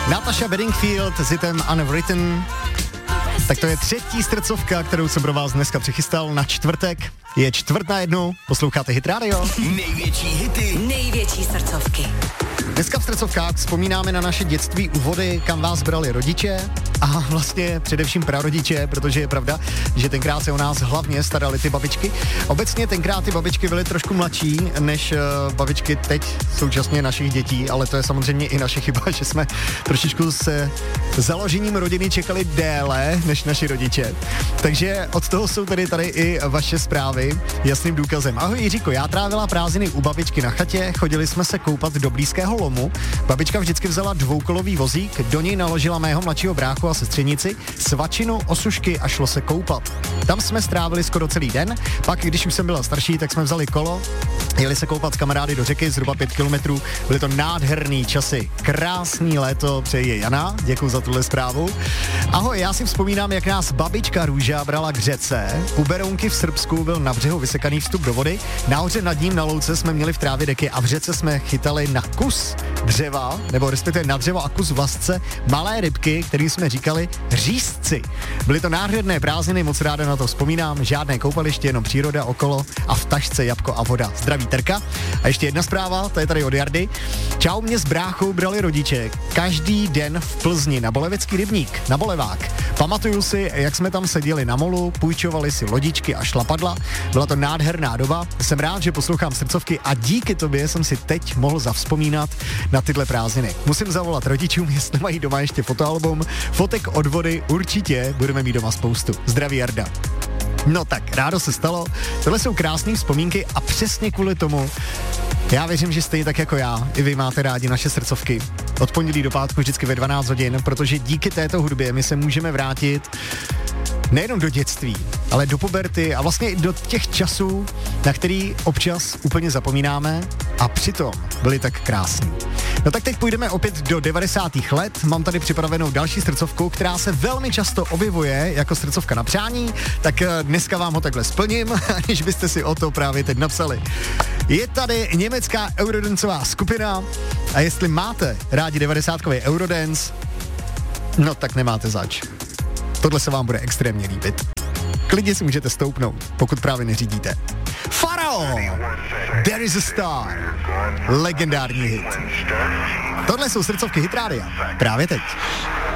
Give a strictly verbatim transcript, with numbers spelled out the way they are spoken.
Natasha Bedingfield s hitem Unwritten. Tak to je třetí srdcovka, kterou jsem pro vás dneska přichystal na čtvrtek. Je čtvrt na jednu, posloucháte Hit Radio. Největší hity, největší srdcovky. Dneska v srdcovkách vzpomínáme na naše dětství u vody, kam vás brali rodiče a vlastně především prarodiče, protože je pravda, že tenkrát se o nás hlavně starali ty babičky. Obecně tenkrát ty babičky byly trošku mladší než uh, babičky teď současně našich dětí, ale to je samozřejmě i naše chyba, že jsme trošičku se založením rodiny čekali déle než naši rodiče. Takže od toho jsou tady tady i vaše zprávy jasným důkazem. Ahoj Jiříko, já trávila prázdniny u babičky na chatě, chodili jsme se koupat do blízkého lomu. Babička vždycky vzala dvoukolový vozík, do něj naložila mého mladšího bráchu a sestřenici, svačinu, osušky a šlo se koupat. Tam jsme strávili skoro celý den, pak když už jsem byla starší, tak jsme vzali kolo, jeli se koupat s kamarády do řeky, zhruba pět kilometrů. Byly to nádherný časy. Krásný léto přeje Jana, děkuji za tuhle zprávu. Ahoj, já si vzpomínám, jak nás babička Růža brala k řece. U Berounky v Srbsku byl na břehu vysekaný vstup do vody, nahoře nad ním na louce jsme měli v trávě deky a v řece jsme chytali na kus dřeva, nebo respektive na dřevo a kus vlasce, malé rybky, které jsme říkali řízci. Byly to nádherné prázdniny, moc ráda na to vzpomínám, žádné koupaliště, jenom příroda okolo a v tašce jabko a voda. Zdraví Terka. A ještě jedna zpráva, to je tady od Jardy. Čau, mě s bráchou brali rodiče každý den v Plzni na Bolevecký rybník, na Bolevák. Pamatuju si, jak jsme tam seděli na molu, půjčovali si lodičky a šlapadla. Byla to nádherná doba. Jsem rád, že poslouchám srdcovky a díky tobě jsem si teď mohl zavzpomínat na tyhle prázdniny. Musím zavolat rodičům, jestli mají doma ještě fotoalbum. Fotek od vody určitě budeme mít doma spoustu. Zdraví Jarda. No tak, rádo se stalo. Tohle jsou krásné vzpomínky a přesně kvůli tomu já věřím, že stejně tak jako já, i vy máte rádi naše srdcovky. Od pondělí do pátku vždycky ve dvanáct hodin, protože díky této hudbě my se můžeme vrátit nejenom do dětství, ale do puberty a vlastně i do těch časů, na který občas úplně zapomínáme a přitom byli tak krásní. No tak teď půjdeme opět do devadesátých let. Mám tady připravenou další srdcovku, která se velmi často objevuje jako srdcovka na přání, tak dneska vám ho takhle splním, aniž byste si o to právě teď napsali. Je tady německá eurodancová skupina a jestli máte rádi devadesátkový eurodance, no tak nemáte zač. Tohle se vám bude extrémně líbit. Klidně si můžete stoupnout, pokud právě neřídíte. Pharrell! There is a star. Legendární hit. Tohle jsou srdcovky Hit Rádia. Právě teď.